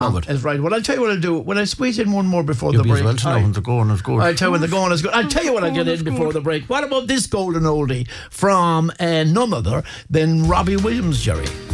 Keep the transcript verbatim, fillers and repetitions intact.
Ah, that's right. Well, I'll tell you what I'll do. When I squeeze in one more before You'll the be break. as well to know I- when the going is good. I'll tell you when the going is good. I'll tell you what I'll get in before the break. What about this golden oldie from uh, none other than Robbie Williams, Jerry?